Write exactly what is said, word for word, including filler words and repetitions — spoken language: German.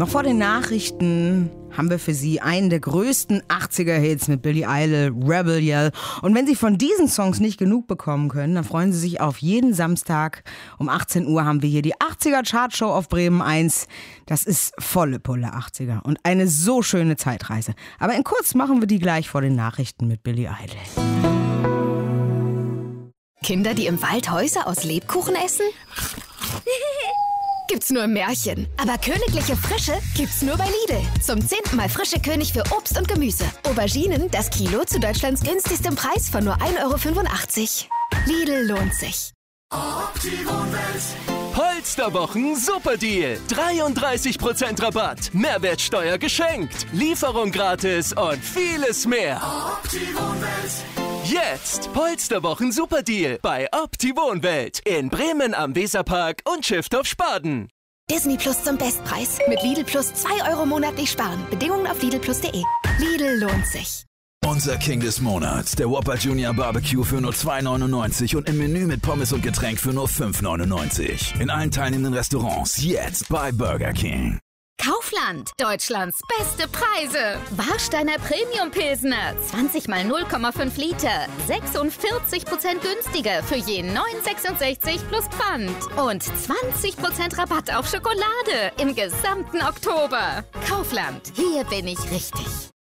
Noch vor den Nachrichten haben wir für Sie einen der größten achtziger-Hits mit Billie Eilish, Rebel Yell. Und wenn Sie von diesen Songs nicht genug bekommen können, dann freuen Sie sich auf jeden Samstag. Um achtzehn Uhr haben wir hier die achtziger-Chartshow auf Bremen eins. Das ist volle Pulle achtziger und eine so schöne Zeitreise. Aber in kurz machen wir die gleich vor den Nachrichten mit Billie Eilish. Kinder, die im Wald Häuser aus Lebkuchen essen? Gibt's nur im Märchen. Aber königliche Frische gibt's nur bei Lidl. Zum zehnten Mal frische König für Obst und Gemüse. Auberginen, das Kilo zu Deutschlands günstigstem Preis von nur ein Euro fünfundachtzig. Lidl lohnt sich. Polsterwochen Superdeal. dreiunddreißig Prozent Rabatt. Mehrwertsteuer geschenkt. Lieferung gratis und vieles mehr. Jetzt Polsterwochen Superdeal bei Opti-Wohnwelt in Bremen am Weserpark und Schiffdorf-Spaden. Disney Plus zum Bestpreis. Mit Lidl Plus zwei Euro monatlich sparen. Bedingungen auf Lidl Plus punkt de. Lidl lohnt sich. Unser King des Monats, der Whopper Junior Barbecue für nur zwei neunundneunzig und im Menü mit Pommes und Getränk für nur fünf neunundneunzig. In allen teilnehmenden Restaurants jetzt bei Burger King. Kaufland, Deutschlands beste Preise. Warsteiner Premium Pilsner, zwanzig mal null Komma fünf Liter, sechsundvierzig Prozent günstiger für je neun Euro sechsundsechzig plus Pfand. Und zwanzig Prozent Rabatt auf Schokolade im gesamten Oktober. Kaufland, hier bin ich richtig.